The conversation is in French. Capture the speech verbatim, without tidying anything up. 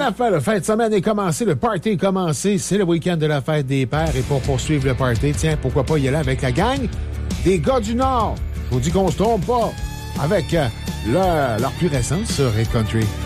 La fin, la fin de semaine est commencée, le party est commencé. C'est le week-end de la fête des pères. Et pour poursuivre le party, tiens, pourquoi pas y aller avec la gang des gars du Nord. Je vous dis qu'on se trompe pas avec euh, leur, leur plus récente sur Hit Country.